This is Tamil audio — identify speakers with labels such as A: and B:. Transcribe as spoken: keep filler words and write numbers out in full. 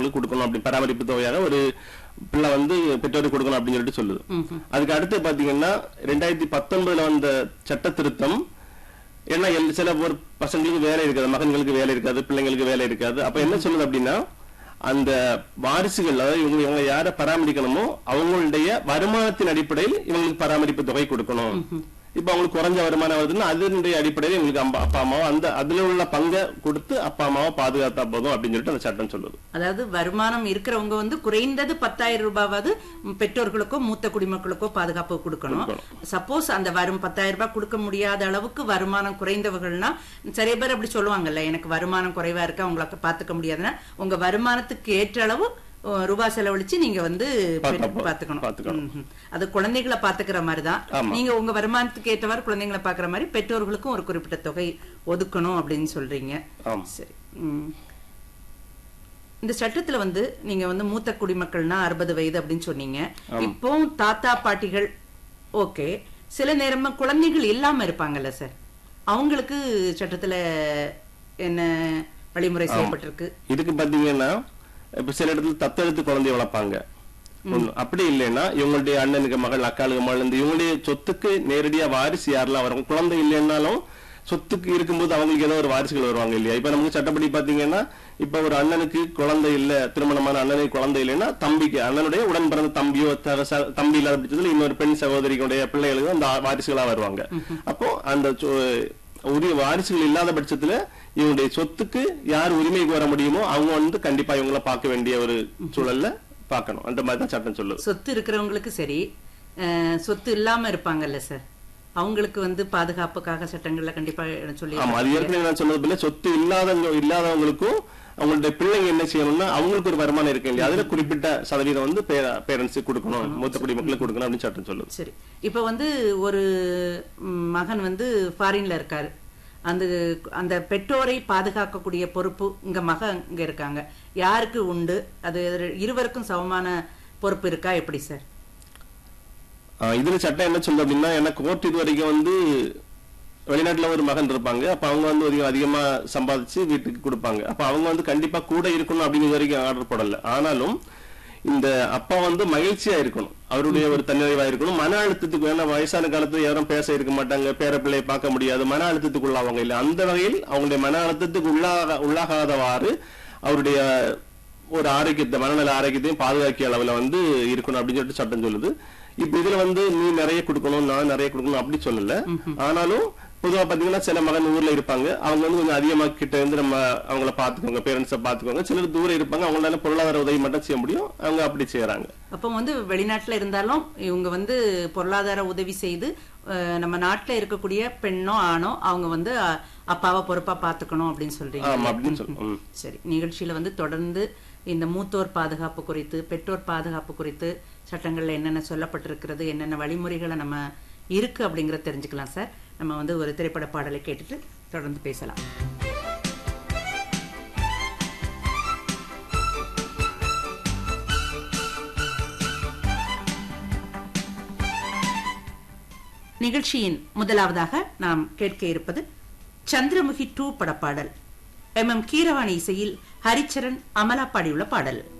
A: அவங்களுக்கு கொடுக்கணும் அப்படி பராமரிப்பு தொகையாக ஒரு பிள்ளை வந்து பெற்றோருக்கு கொடுக்கணும் அப்படின்னு சொல்லிட்டு சொல்லுது. அதுக்கு அடுத்து பாத்தீங்கன்னா ரெண்டாயிரத்தி பத்தொன்பதுல வந்த சட்ட திருத்தம், ஏன்னா சில ஒரு பசங்களுக்கு வேலை இருக்காது, மகன்களுக்கு வேலை இருக்காது, பிள்ளைங்களுக்கு வேலை இருக்காது. அப்ப என்ன சொல்லுது அப்படின்னா அந்த வாரிசுகள், அதாவது இவங்க இவங்க யாரை பராமரிக்கணுமோ அவங்களுடைய வருமானத்தின் அடிப்படையில் இவங்களுக்கு பராமரிப்பு தொகை கொடுக்கணும். இப்ப அவங்களுக்கு குறைஞ்ச வருமானம் வருதுன்னா அதனுடைய அடிப்படையில் இவங்களுக்கு அப்பா அம்மாவோ அந்த அதுல உள்ள பங்கை கொடுத்து அப்பா அம்மாவை பாதுகாத்தா போதும் அப்படின்னு சொல்லிட்டு அந்த சட்டம் சொல்லுது.
B: அதாவது வருமானம் இருக்கிறவங்க வந்து குறைந்தது பத்தாயிரம் ரூபாவது பெற்றோர்களுக்கோ மூத்த குடிமக்களுக்கோ பாதுகாப்பு கொடுக்கணும். சப்போஸ் அந்த வரும் பத்தாயிரம் ரூபாய் கொடுக்க முடியாத அளவுக்கு வருமானம் குறைந்தவர்கள்னா நிறைய பேர் அப்படி சொல்லுவாங்கல்ல, எனக்கு வருமானம் குறைவா இருக்கு அவங்களுக்கு பாத்துக்க முடியாதுன்னா உங்க வருமானத்துக்கு ஏற்ற அளவு ரூபாய் செலவழிச்சு நீங்க வந்து பாத்துக்கணும். அது குழந்தைகளை பாத்துக்கிற மாதிரிதான் நீங்க உங்க வருமானத்துக்கு ஏற்றவாறு குழந்தைங்களை பாக்குற மாதிரி பெற்றோர்களுக்கும் ஒரு குறிப்பிட்ட தொகை ஒதுக்கணும் அப்படின்னு சொல்றீங்க. சரி, இந்த சட்டத்துல வந்து நீங்க வந்து மூத்த குடிமக்கள்னா அறுபது வயது அப்படின்னு சொன்னீங்க. இப்போ தாத்தா பாட்டிகள் ஓகே, சில நேரமா குழந்தைகள் இல்லாம இருப்பாங்கல்ல சார், அவங்களுக்கு சட்டத்துல என்ன வழிமுறை செய்யப்பட்டிருக்கு?
A: இதுக்கு பாத்தீங்கன்னா இப்ப சில இடத்துல தத்தெடுத்து குழந்தைய வளர்ப்பாங்க. அப்படி இல்லைன்னா இவங்களுடைய அண்ணனுக்கு மகள், அக்காளுக்கு மகள், இவங்களுடைய சொத்துக்கு நேரடியா வாரிசு யாரெல்லாம் வரும், குழந்தை இல்லைன்னாலும் சொத்துக்கு இருக்கும்போது அவங்களுக்கு ஏதோ ஒரு வாரிசுகள் வருவாங்க இல்லையா. இப்ப நமக்கு சட்டப்படி பாத்தீங்கன்னா இப்ப ஒரு அண்ணனுக்கு குழந்தை இல்ல, திருமணமான அண்ணனுக்கு குழந்தை இல்லைன்னா தம்பிக்கு, அண்ணனுடைய உடன் பிறந்த தம்பியோ தம்பி இல்லாத பட்சத்துல இன்னொரு பெண் சகோதரிகளுடைய பிள்ளைகளுக்கு அந்த வாரிசுகளா வருவாங்க. அப்போ அந்த உரிய வாரிசுகள் இல்லாத பட்சத்துல இவங்களுடைய சொத்துக்கு யார் உரிமைக்கு வர முடியுமோ அவங்க வந்து கண்டிப்பா இவங்கள பார்க்க வேண்டிய ஒரு சூழல்ல பார்க்கணும். அந்த மாதிரி தான் சட்டம் சொல்லுது.
B: சொத்து இருக்கிறவங்களுக்கு சரி, சொத்து இல்லாம இருப்பாங்கல்ல சார், அவங்களுக்கு வந்து பாதுகாப்புக்காக சட்டங்கள்ல கண்டிப்பா சொல்லி.
A: ஆமா, அது ஏற்கனவே நான் சொன்னது போல சொத்து இல்லாதவங்க இல்லாதவங்களுக்கும் அவங்களுடைய பிள்ளைங்க என்ன செய்யணும்னா அவங்களுக்கு ஒரு வருமானம் இருக்கு இல்லையா, அதுல குறிப்பிட்ட சதவீதம் வந்து பேரண்ட்ஸுக்கு கொடுக்கணும், மூத்த குடிமக்களுக்கு கொடுக்கணும் அப்படின்னு சட்டம் சொல்லுது.
B: சரி, இப்ப வந்து ஒரு மகன் வந்து ஃபாரின்ல இருக்காரு, அந்த அந்த பெற்றோரை பாதுகாக்கக்கூடிய பொறுப்பு இங்க மகன் இங்க இருக்காங்க, யாருக்கு உண்டு? அது இருவருக்கும் சமமான பொறுப்பு இருக்கா, எப்படி சார்?
A: இதுல சட்டம் என்ன சொல்லுது அப்படின்னா, எனக்கு கோர்ட் இது வரைக்கும் வந்து வெளிநாட்டுல ஒரு மகன் இருப்பாங்க, அப்ப அவங்க வந்து அதிகம் அதிகமா சம்பாதிச்சு வீட்டுக்கு கொடுப்பாங்க, அப்ப அவங்க வந்து கண்டிப்பா கூட இருக்கணும் அப்படின்னு இது வரைக்கும் ஆர்டர் போடல. ஆனாலும் இந்த அப்பா வந்து மகிழ்ச்சியா இருக்கணும், அவருடைய ஒரு தன்னிறைவா இருக்கணும், மன அழுத்தத்துக்கு, ஏன்னா வயசான காலத்துல யாரும் பேச இருக்க மாட்டாங்க, பேர பிள்ளையை பார்க்க முடியாது, மன அழுத்தத்துக்கு உள்ளாவாங்க இல்ல, அந்த வகையில் அவங்களுடைய மன அழுத்தத்துக்கு உள்ளாக உள்ளாகாதவாறு அவருடைய ஒரு ஆரோக்கியத்தை, மனநல ஆரோக்கியத்தையும் பாதுகாக்கிய அளவுல வந்து இருக்கணும் அப்படின்னு சொல்லிட்டு சட்டம் சொல்லுது. இப்ப இதுல வந்து நீ நிறைய கொடுக்கணும் நான் நிறைய கொடுக்கணும் அப்படி சொல்லல. ஆனாலும் பொதுவா பாத்தீங்கன்னா சில மகன் ஊர்ல இருப்பாங்க, அவங்க வந்து கொஞ்சம் அதிகமா கிட்ட இருந்து நம்ம அவங்கள பாத்துக்கோங்க, பேரண்ட்ஸ பாத்துக்கோங்க. சிலர் தூரம் இருப்பாங்க, அவங்களால பொருளாதார உதவி மட்டும் செய்ய முடியும், அவங்க அப்படி செய்யறாங்க.
B: அப்ப வந்து வெளிநாட்டுல இருந்தாலும் இவங்க வந்து பொருளாதார உதவி செய்து நம்ம நாட்டுல இருக்கக்கூடிய பெண்ணோ ஆணோ அவங்க வந்து அப்பாவை பொறுப்பா பாத்துக்கணும் அப்படின்னு சொல்றீங்க. சரி, நிகழ்ச்சியில வந்து தொடர்ந்து இந்த மூத்தோர் பாதுகாப்பு குறித்து, பெற்றோர் பாதுகாப்பு குறித்து சட்டங்கள்ல என்னென்ன சொல்லப்பட்டிருக்கிறது, என்னென்ன வழிமுறைகளை நம்ம இருக்கு அப்படிங்கறத தெரிஞ்சுக்கலாம் சார். நம்ம வந்து ஒரு திரைப்பட பாடலை கேட்டுட்டு தொடர்ந்து பேசலாம். நிகழ்ச்சியின் முதலாவதாக நாம் கேட்க இருப்பது Chandramukhi two படப்பாடல். M M Keeravani இசையில் ஹரிச்சரன் அமலா பாடியுள்ள பாடல்.